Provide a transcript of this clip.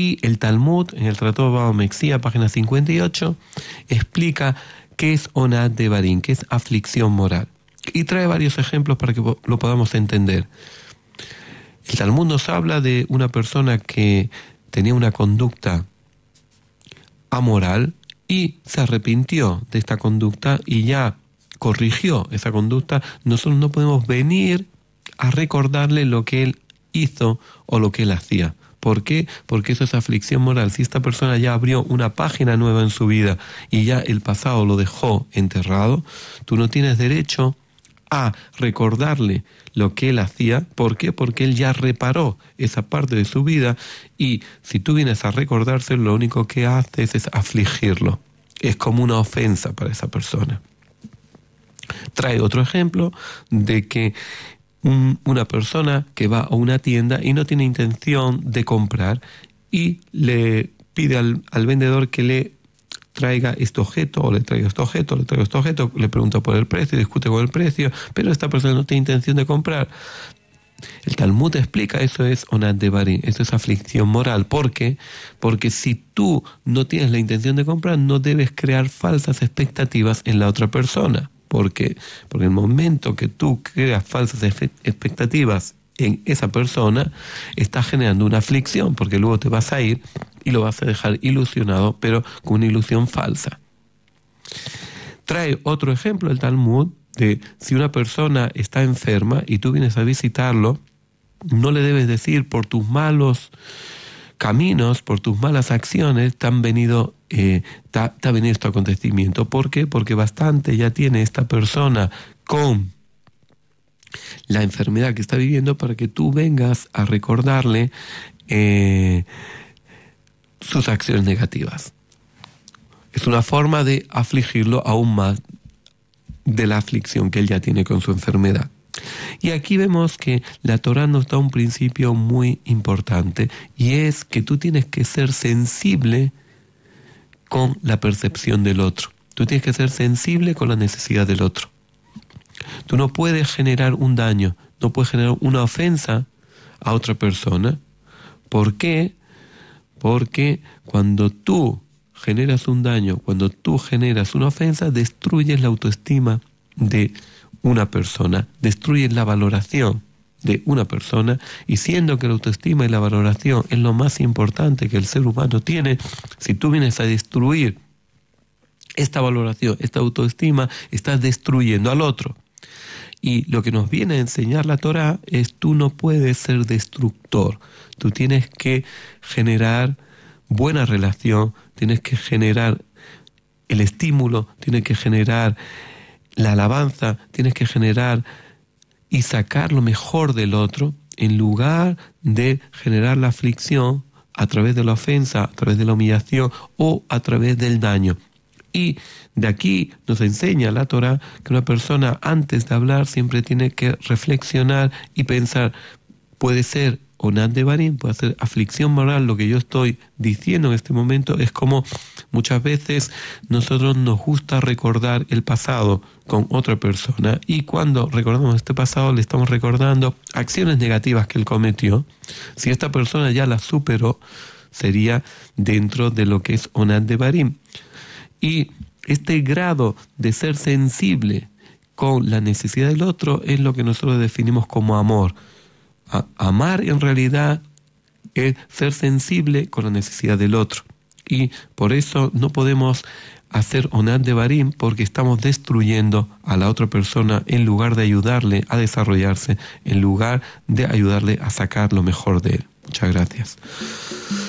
Y el Talmud, en el Tratado Baba Mexia, página 58, explica qué es Onat Devarim, qué es aflicción moral. Y trae varios ejemplos para que lo podamos entender. El Talmud nos habla de una persona que tenía una conducta amoral y se arrepintió de esta conducta y ya corrigió esa conducta. Nosotros no podemos venir a recordarle lo que él hizo o lo que él hacía. ¿Por qué? Porque eso es aflicción moral. Si esta persona ya abrió una página nueva en su vida y ya el pasado lo dejó enterrado, tú no tienes derecho a recordarle lo que él hacía. ¿Por qué? Porque él ya reparó esa parte de su vida y si tú vienes a recordárselo, lo único que haces es afligirlo. Es como una ofensa para esa persona. Trae otro ejemplo de que una persona que va a una tienda y no tiene intención de comprar y le pide al vendedor que le traiga este objeto, o le traiga este objeto, le pregunta por el precio, discute con el precio, pero esta persona no tiene intención de comprar. El Talmud explica, eso es Onat Devarim, eso es aflicción moral. ¿Por qué? Porque si tú no tienes la intención de comprar, no debes crear falsas expectativas en la otra persona. ¿Por qué? Porque en el momento que tú creas falsas expectativas en esa persona, estás generando una aflicción, porque luego te vas a ir y lo vas a dejar ilusionado, pero con una ilusión falsa. Trae otro ejemplo el Talmud de si una persona está enferma y tú vienes a visitarlo, no le debes decir por tus malos caminos, por tus malas acciones, te ha venido este acontecimiento. ¿Por qué? Porque bastante ya tiene esta persona con la enfermedad que está viviendo para que tú vengas a recordarle sus acciones negativas. Es una forma de afligirlo aún más de la aflicción que él ya tiene con su enfermedad. Y aquí vemos que la Torá nos da un principio muy importante y es que tú tienes que ser sensible con la percepción del otro. Tú tienes que ser sensible con la necesidad del otro. Tú no puedes generar un daño, no puedes generar una ofensa a otra persona. ¿Por qué? Porque cuando tú generas un daño, cuando tú generas una ofensa, destruyes la autoestima de una persona, destruyes la valoración de una persona, y siendo que la autoestima y la valoración es lo más importante que el ser humano tiene, si tú vienes a destruir esta valoración, esta autoestima, estás destruyendo al otro. Y lo que nos viene a enseñar la Torá es tú no puedes ser destructor, tú tienes que generar buena relación, tienes que generar el estímulo, tienes que generar la alabanza, tienes que generar y sacar lo mejor del otro en lugar de generar la aflicción a través de la ofensa, a través de la humillación o a través del daño. Y de aquí nos enseña la Torá que una persona antes de hablar siempre tiene que reflexionar y pensar, puede ser Onat Devarim, puede ser aflicción moral. Lo que yo estoy diciendo en este momento es como muchas veces nosotros nos gusta recordar el pasado con otra persona y cuando recordamos este pasado le estamos recordando acciones negativas que él cometió. Si esta persona ya las superó, sería dentro de lo que es Onat Devarim. Y este grado de ser sensible con la necesidad del otro es lo que nosotros definimos como amor. Amar en realidad es ser sensible con la necesidad del otro. Y por eso no podemos hacer Onat Devarim porque estamos destruyendo a la otra persona en lugar de ayudarle a desarrollarse, en lugar de ayudarle a sacar lo mejor de él. Muchas gracias.